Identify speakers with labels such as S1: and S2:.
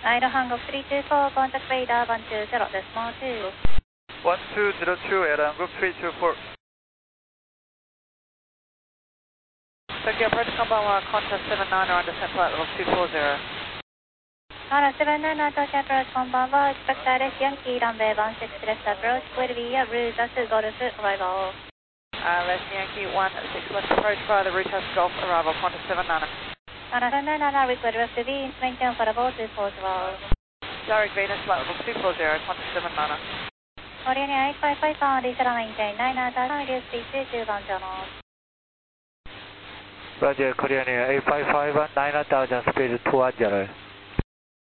S1: Niner Hanguk 324, contact radar 120.2.
S2: 1202, Air Hanguk 324.
S3: Tokyo approach Konbanwa, Qantas 79 under flight level 240.
S1: Niner 79, Tokyo approach Konbanwa, expect direct Yankee runway 16 left approach, clear via route to Golf arrival.
S3: Left Yankee 16 left approach via the route to Golf arrival, Qantas 79.
S1: Niner 79, request rest to be maintain for about 240.
S3: Direct Venus flight level 240, Qantas 79.
S1: Orion 855 on diesel maintain 9,000 reduce speed to 21 channels.
S2: Roger, Korean Air 855, 9000 speed 210.